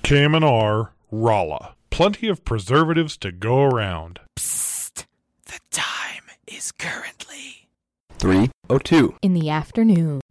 Kam&R, Rolla. Plenty of preservatives to go around. Psst! The time is currently 3:02 in the afternoon.